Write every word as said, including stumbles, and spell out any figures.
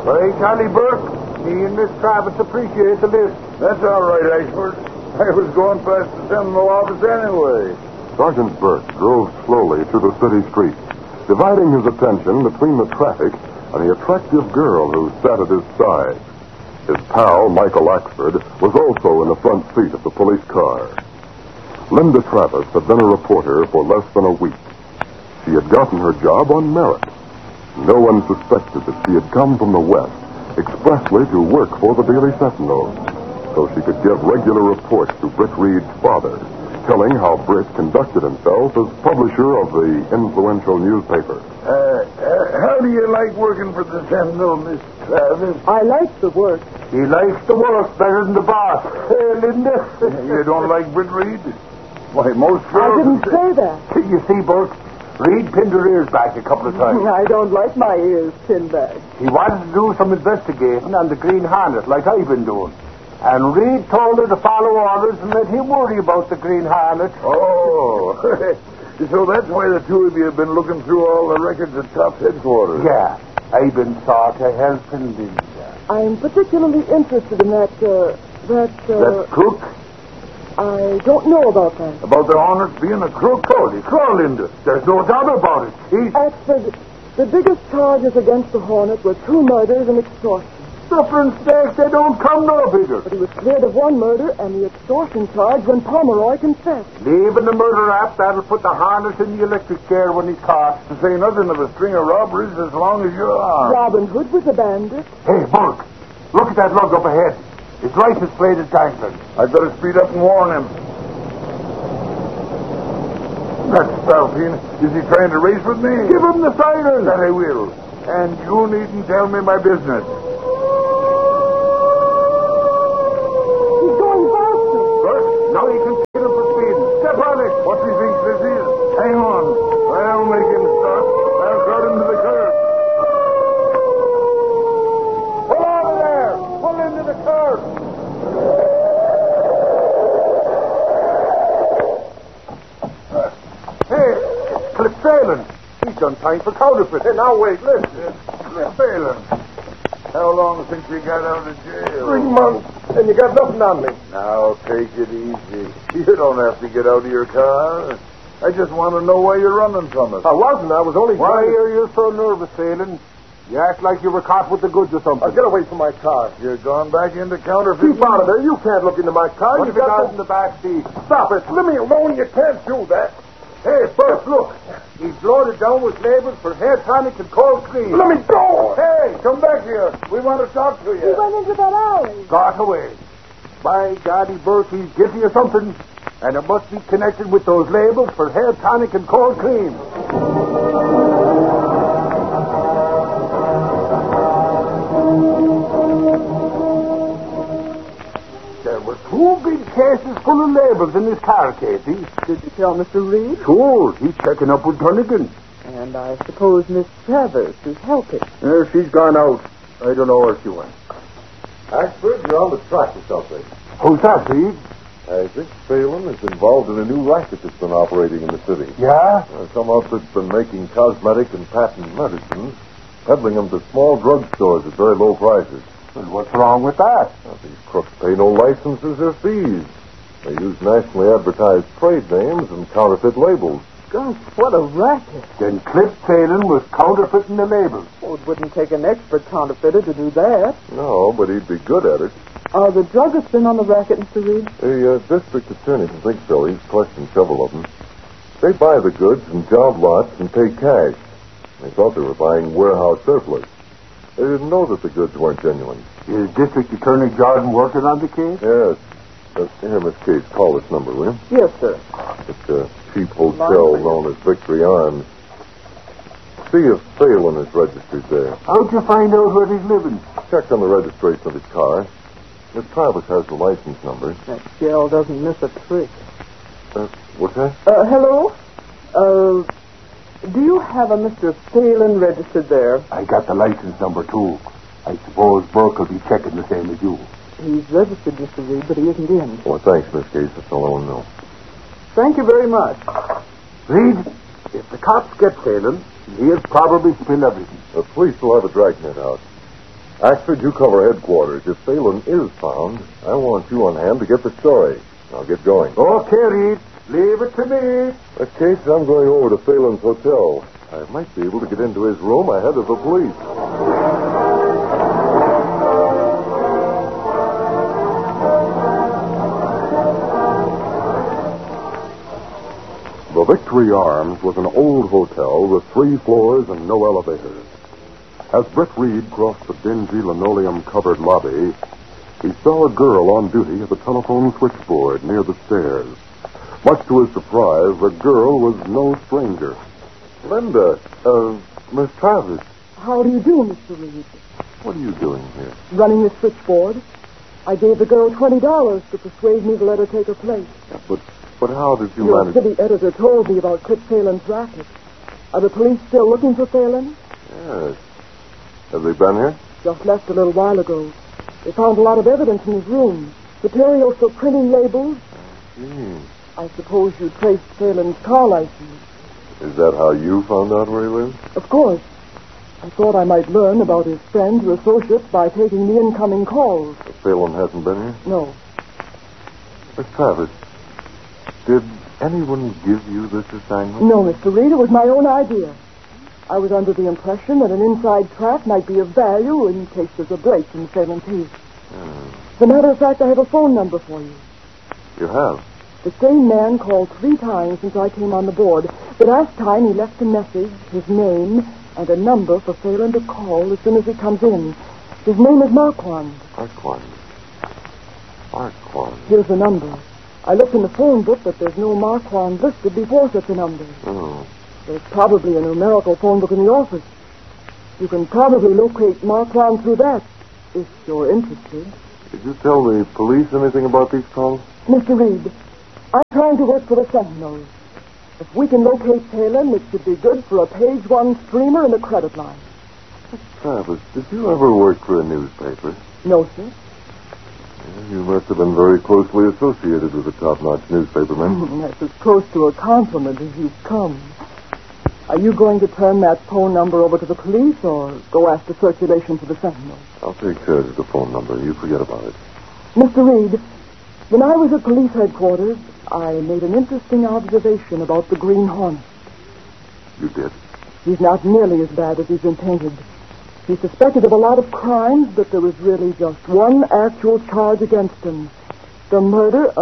Hey, Charlie Burke, me and Miss Travis appreciate the lift. That's all right, Ashford. I was going past the Seminole office anyway. Sergeant Burke drove slowly through the city streets, dividing his attention between the traffic and the attractive girl who sat at his side. His pal, Michael Axford, was also in the front seat of the police car. Linda Travis had been a reporter for less than a week. She had gotten her job on merit. No one suspected that she had come from the West expressly to work for the Daily Sentinel, so she could give regular reports to Britt Reed's father, telling how Britt conducted himself as publisher of the influential newspaper. Uh, uh, how do you like working for the Sentinel, Miss Travis? I like the work. He likes the work better than the boss. Hey, Linda. You don't like Britt Reed? Why, most I girls... didn't say that. You see, Burke, Reed pinned her ears back a couple of times. I don't like my ears pinned back. He wanted to do some investigating on the Green Hornet, like I've been doing. And Reed told her to follow orders and let him worry about the Green Hornet. Oh, so that's why the two of you have been looking through all the records at Top's headquarters. Yeah, I've been sort of helping Linda. I'm particularly interested in that, uh, that, uh... That crook? I don't know about that. About the Hornet being a crook? Holy crow, Linda. There's no doubt about it. He's... Axford, the biggest charges against the Hornet were two murders and extortion. Suffering stakes, they don't come no bigger. But he was cleared of one murder and the extortion charge when Pomeroy confessed. Leaving the murder app, that'll put the Hornet in the electric chair when he's caught. To say nothing of a string of robberies as long as you're armed. Robin Hood was a bandit. Hey, Burke, look at that lug up ahead. His license plate is dangling. I'd better speed up and warn him. That's Spalpeen. Is he trying to race with me? Give him the siren. That I will. And you needn't tell me my business. He's going faster. Burke, now you can see him for speed. Step on it. What do you think this is? Hang on. I'll make him stop. I'll crowd him to the curb. Pull out of there. Pull into the curb. Hey, Cliff Phelan. He's done time for counterfeit. Hey, now wait, listen. Cliff Phelan. How long since you got out of jail? Three months, and you got nothing on me. Now, take it easy. You don't have to get out of your car. I just want to know why you're running from us. I wasn't. I was only... Why Why? are you so nervous, Phelan? You act like you were caught with the goods or something. Now, get away from my car. You're gone back into counterfeit. Keep out of there. You can't look into my car. What You have you got got in the back seat. Stop it. Let me alone. You can't do that. Hey, Burke, look. He's loaded down with labels for hair tonic and cold cream. Let me go. Hey, come back here. We want to talk to He you. went into that alley. Got away. By God, Burke, he's guilty of something. And it must be connected with those labels for hair tonic and cold cream. There were two big cases full of labels in his car, Casey. Did you tell Mister Reed? Sure, he's checking up with Dunnigan. And I suppose Miss Travers is helping. Uh, she's gone out. I don't know where she went. Axford, you're on the track of something. Who's that, Reed? I think Phelan is involved in a new racket that's been operating in the city. Yeah? Uh, some outfit's been making cosmetic and patent medicines, peddling them to small drugstores at very low prices. Well, what's wrong with that? Now, these crooks pay no licenses or fees. They use nationally advertised trade names and counterfeit labels. Gosh, what a racket. Then Cliff Phelan was counterfeiting the labels. Oh, it wouldn't take an expert counterfeiter to do that. No, but he'd be good at it. Are the druggists in on the racket, Mister Reed? The uh, district attorney from Thinkville, he's questioned several of them. They buy the goods in job lots and pay cash. They thought they were buying warehouse surplus. They didn't know that the goods weren't genuine. Is District Attorney Jordan working on the case? Yes. Uh, here, Miss Case, call this number, will you? Yes, sir. It's a cheap hotel known as Victory Arms. See if Phelan is registered there. How'd you find out where he's living? Checked on the registration of his car. Miss Travis has the license number. That shell doesn't miss a trick. Uh, what's that? Uh, hello? Uh, do you have a Mister Phelan registered there? I got the license number, too. I suppose Burke will be checking the same as you. He's registered, Mister Reed, but he isn't in. Oh, thanks, Miss Case. That's all I want to know. Thank you very much. Reed, if the cops get Phelan, he'll probably spill everything. The police will have a dragnet out. Axford, you cover headquarters. If Phelan is found, I want you on hand to get the story. I'll get going. Okay, Reed. Leave it to me. In that case, I'm going over to Phelan's hotel. I might be able to get into his room ahead of the police. The Victory Arms was an old hotel with three floors and no elevators. As Britt Reed crossed the dingy linoleum-covered lobby, he saw a girl on duty at the telephone switchboard near the stairs. Much to his surprise, the girl was no stranger. Linda, uh, Miss Travis, How do you do, Mister Reed? what are you doing here? Running the switchboard. I gave the girl twenty dollars to persuade me to let her take her place. Yeah, but, but how did you Your manage... city editor told me about Kit Phelan's racket. Are the police still looking for Phelan? Yes. Have they been here? Just left a little while ago. They found a lot of evidence in his room. Materials for printing labels. Hmm. I suppose you traced Phelan's car license. Is that how you found out where he lives? Of course. I thought I might learn about his friends or associates by taking the incoming calls. But Phelan hasn't been here? No. Miss Travis, did anyone give you this assignment? No, Mister Reed, it was my own idea. I was under the impression that an inside track might be of value in case there's a break in Phelan's case. Hmm. As a matter of fact, I have a phone number for you. You have? The same man called three times since I came on the board. The last time he left a message, his name, and a number for Phelan to call as soon as he comes in. His name is Marquand. Marquand. Marquand. Here's the number. I looked in the phone book, but there's no Marquand listed before such a number. Oh. There's probably a numerical phone book in the office. You can probably locate Marquand through that, if you're interested. Did you tell the police anything about these calls? Mister Reed, I'm trying to work for the Sentinel. If we can locate Phelan, it should be good for a page one streamer and a credit line. Miss Travis, did you ever work for a newspaper? No, sir. Yeah, you must have been very closely associated with a top-notch newspaperman. That's as close to a compliment as you've come. Are you going to turn that phone number over to the police or go after circulation for the Sentinel? I'll take charge of the phone number. You forget about it. Mister Reed, when I was at police headquarters, I made an interesting observation about the Green Hornet. You did? He's not nearly as bad as he's been painted. He's suspected of a lot of crimes, but there was really just one actual charge against him. The murder